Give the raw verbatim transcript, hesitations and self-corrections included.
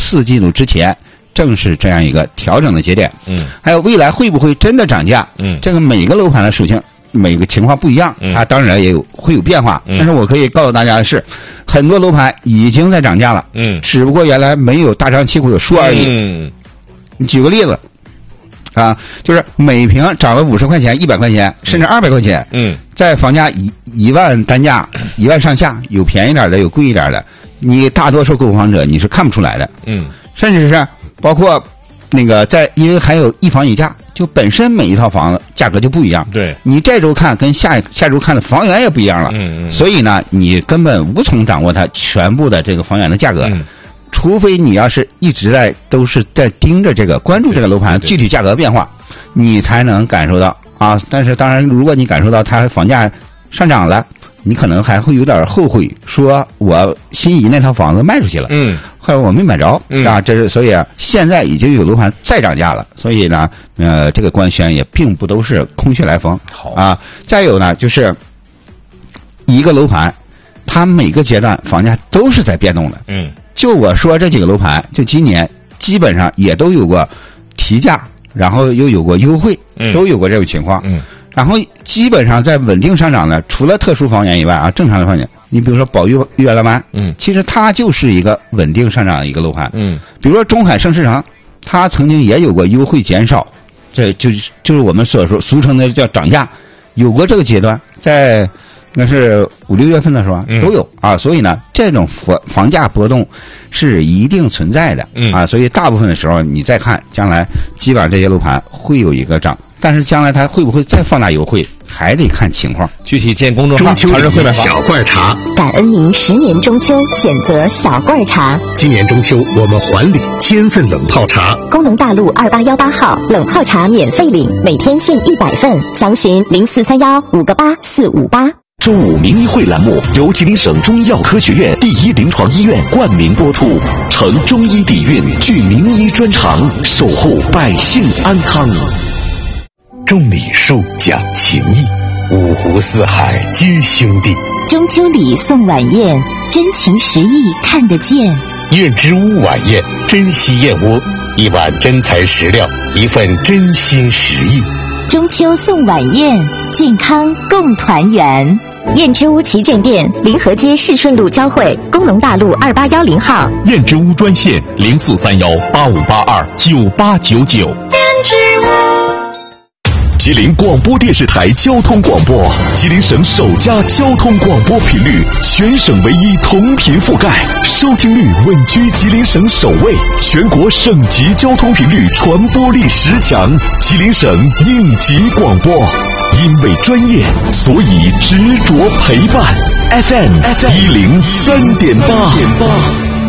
四季度之前正是这样一个调整的节点。 嗯， 还有未来会不会真的涨价？ 嗯， 这个每个楼盘的属性。每个情况不一样，它当然也有会有变化， 嗯、 但是我可以告诉大家的是，很多楼盘已经在涨价了， 嗯， 只不过原来没有大张旗鼓的说而已。 嗯， 你举个例子，啊，就是每平涨了五十块钱、一百块钱，甚至二百块钱， 嗯， 在房价一一万单价一万上下，有便宜点的，有贵一点的，你大多数购房者你是看不出来的， 嗯， 甚至是包括那个在，因为还有一房一价。就本身每一套房子价格就不一样， 对， 你这周看跟下下周看的房源也不一样了， 嗯嗯， 所以呢，你根本无从掌握它全部的这个房源的价格， 嗯， 除非你要是一直在都是在盯着这个关注这个楼盘具体价格变化，你才能感受到啊。但是当然，如果你感受到它房价上涨了，你可能还会有点后悔，说我心仪那套房子卖出去了， 嗯， 或者我没买着， 嗯、 啊，这是所以啊，现在已经有楼盘再涨价了，所以呢，呃，这个官宣也并不都是空穴来风， 好啊。再有呢，就是一个楼盘，它每个阶段房价都是在变动的， 嗯， 就我说这几个楼盘，就今年基本上也都有过提价，然后又有过优惠， 嗯、 都有过这种情况， 嗯。 然后基本上在稳定上涨的，除了特殊房源以外啊，正常的房源，你比如说宝玉悦乐湾， 嗯， 其实它就是一个稳定上涨的一个楼盘， 嗯， 比如说中海盛世城，它曾经也有过优惠减少，这就就是我们所说俗称的叫涨价，有过这个阶段，在那是五六月份的时候都有、嗯、啊，所以呢，这种房房价波动是一定存在的， 嗯啊，所以大部分的时候你再看，将来基本上这些楼盘会有一个涨。但是将来它会不会再放大优惠，还得看情况。 具体见公众号。 中秋礼小罐茶， 感恩您十年中秋选择小罐茶。 今年中秋我们还礼千份冷泡茶。 功能大路二八幺八号冷泡茶免费领，每天限一百份，详询零四三幺五个八四五八。 周五名医会栏目由吉林省中医药科学院第一临床医院冠名播出，承中医底蕴，具名医专长，守护百姓安康。 种礼数讲情义，五湖四海皆兄弟。 中秋礼送晚宴，真情实意看得见。 燕之屋晚宴，珍稀燕窝，一碗真材实料，一份真心实意。 中秋送晚宴，健康共团圆。燕之屋旗舰店，临河街市顺路交汇，工农大路二八幺零号。 燕之屋专线零四三幺八五八二九八九九。 燕之屋。 吉林广播电视台交通广播，吉林省首家交通广播频率，全省唯一同频覆盖，收听率稳居吉林省首位，全国省级交通频率传播力十强，吉林省应急广播。因为专业，所以执着陪伴。F M 一零三点八。